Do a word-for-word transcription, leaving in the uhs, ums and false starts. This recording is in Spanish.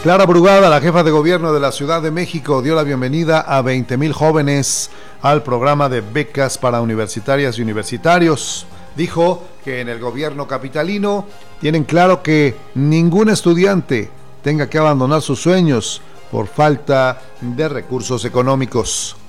Clara Brugada, la jefa de gobierno de la Ciudad de México, dio la bienvenida a veinte mil jóvenes al programa de becas para universitarias y universitarios. Dijo que en el gobierno capitalino tienen claro que ningún estudiante tenga que abandonar sus sueños por falta de recursos económicos.